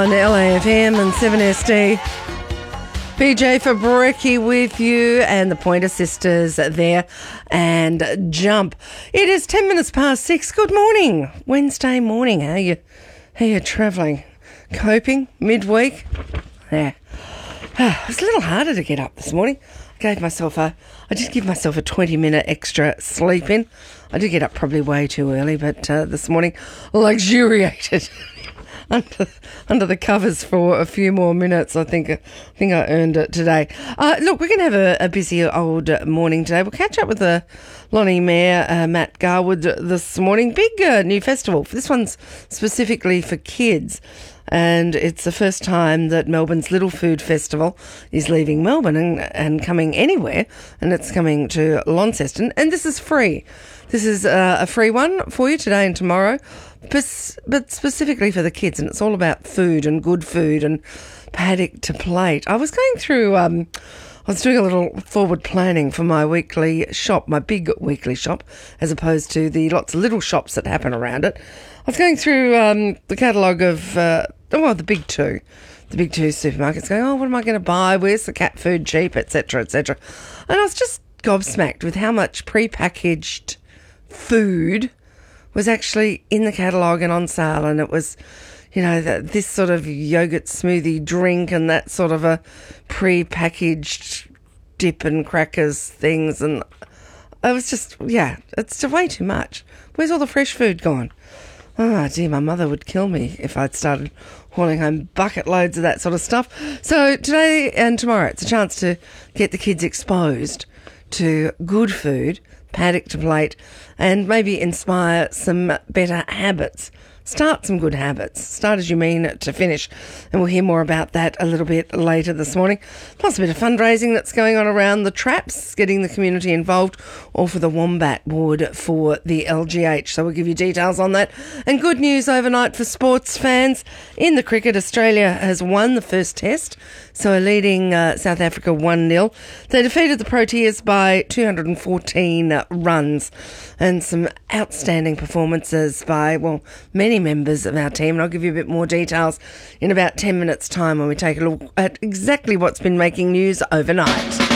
on LAFM and 7SD. PJ Fabrecki with you and the Pointer Sisters there and Jump. It is 10 minutes past 6. Good morning. Wednesday morning. How you travelling? Coping? Midweek? Yeah. It's a little harder to get up this morning. I did give myself a 20-minute extra sleep in. I did get up probably way too early, but this morning luxuriated under the covers for a few more minutes. I think I earned it today. Look, we're going to have a busy old morning today. We'll catch up with the Lonnie Mayor, Matt Garwood, this morning. Big new festival. This one's specifically for kids. And it's the first time that Melbourne's Little Food Festival is leaving Melbourne and coming anywhere, and it's coming to Launceston, and this is free. This is a free one for you today and tomorrow, but specifically for the kids, and it's all about food and good food and paddock to plate. I was going through... I was doing a little forward planning for my weekly shop, my big weekly shop, as opposed to the lots of little shops that happen around it. I was going through the catalogue of, the big two supermarkets, going, what am I going to buy? Where's the cat food cheap, etc., etc. And I was just gobsmacked with how much pre-packaged food was actually in the catalogue and on sale, and it was... this sort of yogurt smoothie drink and that sort of a pre-packaged dip and crackers things. And I was just, it's way too much. Where's all the fresh food gone? Oh, dear, my mother would kill me if I'd started hauling home bucket loads of that sort of stuff. So today and tomorrow, it's a chance to get the kids exposed to good food, paddock to plate, and maybe inspire some better habits. Start some good habits. Start as you mean to finish. And we'll hear more about that a little bit later this morning. Plus a bit of fundraising that's going on around the traps, getting the community involved, all for the Wombat Ward for the LGH. So we'll give you details on that. And good news overnight for sports fans. In the cricket, Australia has won the first test, so leading South Africa 1-0. They defeated the Proteas by 214 runs. And some outstanding performances by, many members of our team, and I'll give you a bit more details in about 10 minutes' time when we take a look at exactly what's been making news overnight.